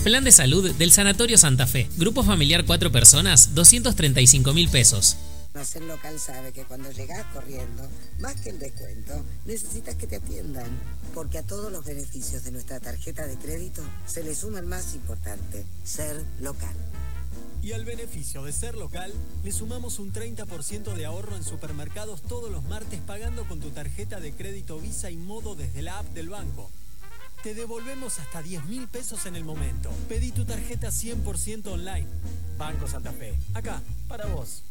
Plan de salud del Sanatorio Santa Fe. Grupo familiar 4 personas, 235.000 pesos. Ser Local sabe que cuando llegás corriendo, más que el descuento, necesitas que te atiendan. Porque a todos los beneficios de nuestra tarjeta de crédito se le suma el más importante, Ser Local. Y al beneficio de Ser Local, le sumamos un 30% de ahorro en supermercados todos los martes pagando con tu tarjeta de crédito Visa y Modo desde la app del banco. Te devolvemos hasta 10.000 pesos en el momento. Pedí tu tarjeta 100% online. Banco Santa Fe, acá, para vos.